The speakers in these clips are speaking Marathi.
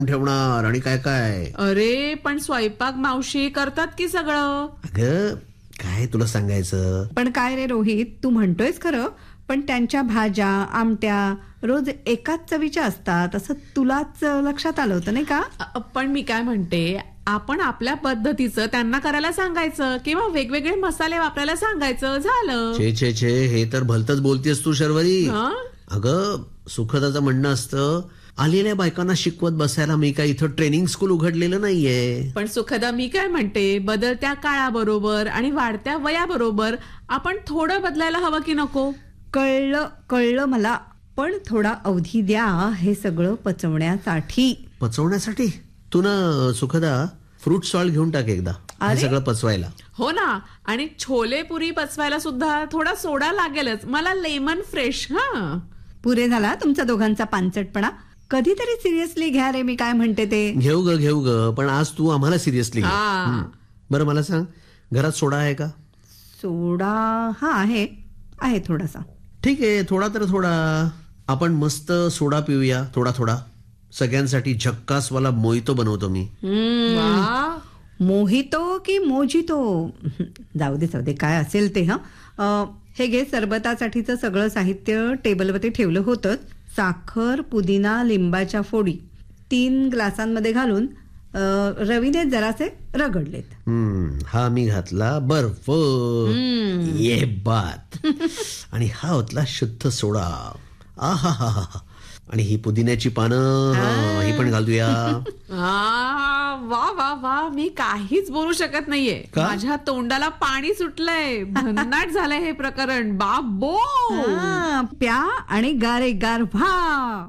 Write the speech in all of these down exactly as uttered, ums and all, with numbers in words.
ठेवणार आणि काय काय. अरे पण स्वयंपाक मावशी करतात की सगळं. अगं काय तुला सांगायचं. पण काय रे रोहित, तू म्हणतोयस खरं, पण त्यांच्या भाज्या आमट्या रोज एकाच चवीच्या असतात असं तुलाच लक्षात आलं होतं नाही का. अ, पण मी काय म्हणते, आपण आपल्या पद्धतीचं त्यांना करायला सांगायचं किंवा वेगवेगळे मसाले वापरायला सांगायचं, झालं. छे छे छे हे तर भलतच बोलतेस तू शर्वरी. हं? अगं सुखदाचं म्हणणं असतं, आलेल्या बायकांना शिकवत बसायला मी काय इथं ट्रेनिंग स्कूल उघडलेलं नाहीये. पण सुखदा मी काय म्हणते, बदलत्या काळाबरोबर आणि वाढत्या वयाबरोबर आपण थोडं बदलायला हवं की नको. कळलं कळलं मला, पण थोडा अवधी द्या हे सगळं पचवण्यासाठी. पचवण्यासाठी तू ना सुखदा फ्रूट सॉल्ट घेऊन टाक एकदा हे अरे? सगळं पचवायला. हो ना, आणि छोले पुरी पचवायला सुद्धा थोडा सोडा लागेलच मला. Lemon fresh. हा पुरे झाला तुमचा दोघांचा पानचटपणा. कधीतरी सिरियसली घ्या रे मी काय म्हणते ते. घेऊ ग घेऊ ग, पण आज तू आम्हाला सिरियसली. हा. बरं मला सांग, घरात सोडा आहे का? सोडा हा आहे आहे थोडासा. ठीक आहे, थोडा तर थोडा. आपण मस्त सोडा पिऊया थोडा थोडा. सगळ्यांसाठी झक्कासवाला मोहितो बनवतो मी. वा. मोहितो की मोजितो जाऊ दे जाऊ दे काय असेल ते. हा हे घे, सरबतासाठीचं सगळं साहित्य टेबलवरती ठेवलं होतं. साखर, पुदिना, लिंबाच्या फोडी तीन ग्लासांमध्ये घालून रवीने जरासे रगडलेत. हम्म हा मी घातला बर्फ. ये बात. आणि हा होतला शुद्ध सोडा. आहा हा हा. आणि ही पुदिन्याची पानं ही पण घालूया. आ, वा वा वा, मी काहीच बोलू शकत नाहीये. का? माझ्या तोंडाला पाणी सुटलंय. भन्नाट झालंय हे प्रकरण. बाबो. हा, प्या आणि गारे गार व्हा.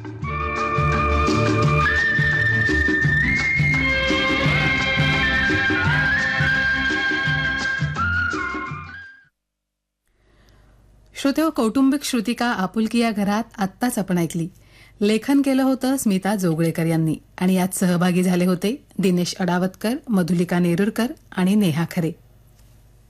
श्रोतेहो, कौटुंबिक श्रुतिका आपुलकी या घरात आत्ताच आपण ऐकली. लेखन केलं होतं स्मिता जोगळेकर यांनी आणि यात सहभागी झाले होते दिनेश अडावतकर, मधुलिका नेरुरकर आणि नेहा खरे.